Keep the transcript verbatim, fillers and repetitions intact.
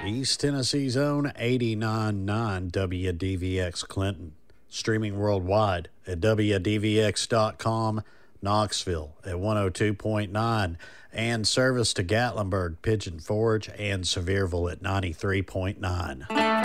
East Tennessee's own eighty-nine point nine W D V X Clinton. Streaming worldwide at W D V X dot com, Knoxville at one oh two point nine, and service to Gatlinburg, Pigeon Forge, and Sevierville at ninety-three point nine.